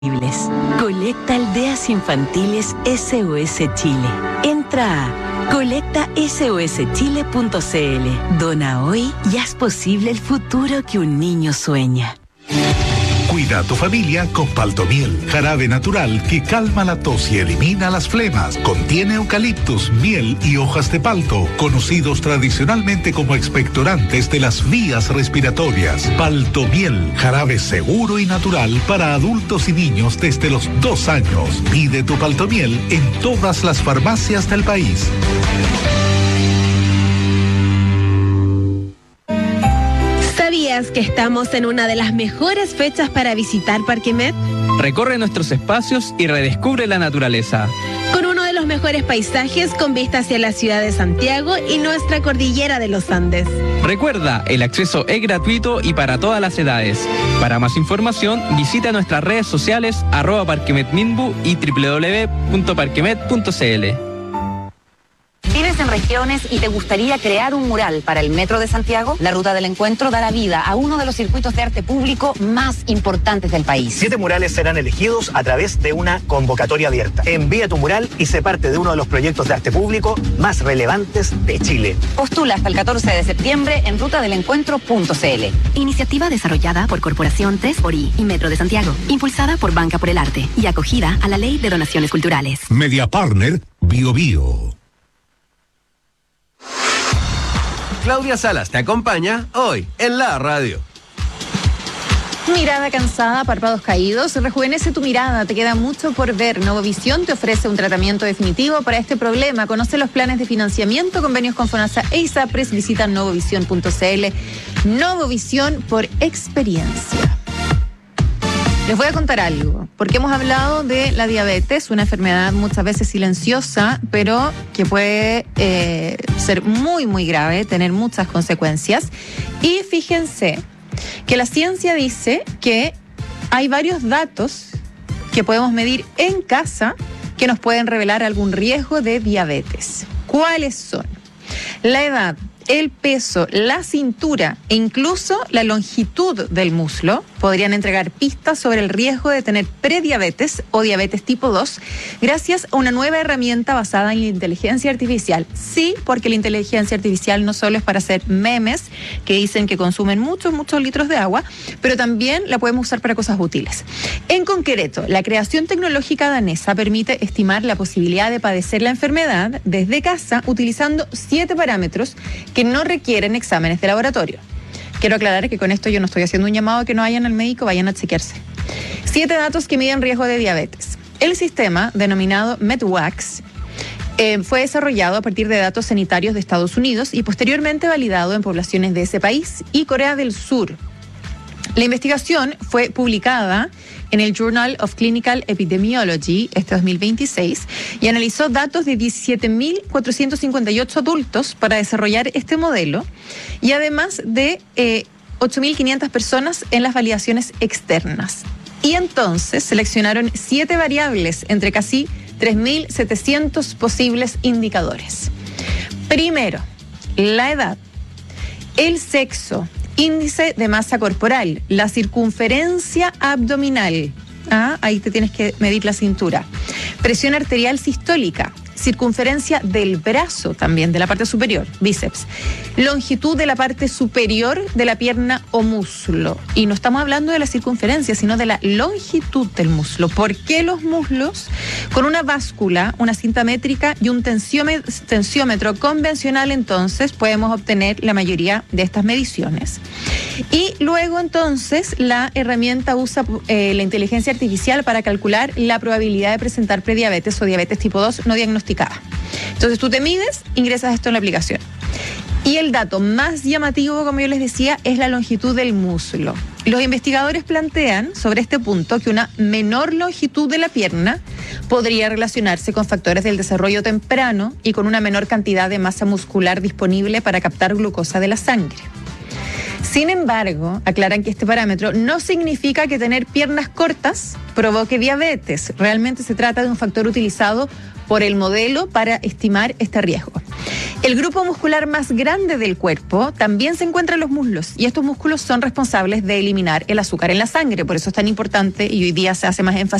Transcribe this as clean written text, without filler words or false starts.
Colecta Aldeas Infantiles SOS Chile. Entra a colectasoschile.cl. Dona hoy y haz posible el futuro que un niño sueña. Cuida a tu familia con Paltomiel, jarabe natural que calma la tos y elimina las flemas. Contiene eucaliptus, miel y hojas de palto, conocidos tradicionalmente como expectorantes de las vías respiratorias. Paltomiel, jarabe seguro y natural para adultos y niños desde los 2 años. Pide tu Paltomiel en todas las farmacias del país. ¿Sabías que estamos en una de las mejores fechas para visitar Parque Met? Recorre nuestros espacios y redescubre la naturaleza. Con uno de los mejores paisajes con vista hacia la ciudad de Santiago y nuestra cordillera de los Andes. Recuerda, el acceso es gratuito y para todas las edades. Para más información, visita nuestras redes sociales @parquemetminbu y www.parquemet.cl. ¿Vives en regiones y te gustaría crear un mural para el Metro de Santiago? La Ruta del Encuentro dará vida a uno de los circuitos de arte público más importantes del país. 7 murales serán elegidos a través de una convocatoria abierta. Envía tu mural y sé parte de uno de los proyectos de arte público más relevantes de Chile. Postula hasta el 14 de septiembre en rutadelencuentro.cl. Iniciativa desarrollada por Corporación 3xI y Metro de Santiago, impulsada por Banca por el Arte y acogida a la Ley de Donaciones Culturales. Media Partner Bio Bio. Claudia Salas te acompaña hoy en la radio. Mirada cansada, párpados caídos, rejuvenece tu mirada, te queda mucho por ver. Novovisión te ofrece un tratamiento definitivo para este problema. Conoce los planes de financiamiento, convenios con FONASA e ISAPRES, visita novovisión.cl. Novovisión por experiencia. Les voy a contar algo, porque hemos hablado de la diabetes, una enfermedad muchas veces silenciosa, pero que puede ser muy, muy grave, tener muchas consecuencias. Y fíjense que la ciencia dice que hay varios datos que podemos medir en casa que nos pueden revelar algún riesgo de diabetes. ¿Cuáles son? La edad, el peso, la cintura e incluso la longitud del muslo podrían entregar pistas sobre el riesgo de tener prediabetes o diabetes tipo 2 gracias a una nueva herramienta basada en la inteligencia artificial. Sí, porque la inteligencia artificial no solo es para hacer memes que dicen que consumen muchos litros de agua, pero también la podemos usar para cosas útiles. En concreto, la creación tecnológica danesa permite estimar la posibilidad de padecer la enfermedad desde casa utilizando 7 parámetros que no requieren exámenes de laboratorio. Quiero aclarar que con esto yo no estoy haciendo un llamado a que no vayan al médico, vayan a chequearse. 7 datos que miden riesgo de diabetes. El sistema, denominado MedWax, fue desarrollado a partir de datos sanitarios de Estados Unidos y posteriormente validado en poblaciones de ese país y Corea del Sur. La investigación fue publicada en el Journal of Clinical Epidemiology, 2026, y analizó datos de 17.458 adultos para desarrollar este modelo, y además de 8.500 personas en las validaciones externas. Y entonces seleccionaron 7 variables entre casi 3.700 posibles indicadores. Primero, la edad, el sexo, índice de masa corporal, la circunferencia abdominal, ahí te tienes que medir la cintura, presión arterial sistólica, circunferencia del brazo también, de la parte superior, bíceps, longitud de la parte superior de la pierna o muslo. Y no estamos hablando de la circunferencia, sino de la longitud del muslo. ¿Por qué los muslos? Con una báscula, una cinta métrica y un tensiómetro convencional, entonces podemos obtener la mayoría de estas mediciones. Y luego entonces la herramienta usa la inteligencia artificial para calcular la probabilidad de presentar prediabetes o diabetes tipo 2 no diagnosticada. Entonces tú te mides, ingresas esto en la aplicación. Y el dato más llamativo, como yo les decía, es la longitud del muslo. Los investigadores plantean sobre este punto que una menor longitud de la pierna podría relacionarse con factores del desarrollo temprano y con una menor cantidad de masa muscular disponible para captar glucosa de la sangre. Sin embargo, aclaran que este parámetro no significa que tener piernas cortas provoque diabetes. Realmente se trata de un factor utilizado por el modelo para estimar este riesgo. El grupo muscular más grande del cuerpo también se encuentra en los muslos, y estos músculos son responsables de eliminar el azúcar en la sangre. Por eso es tan importante, y hoy día se hace más énfasis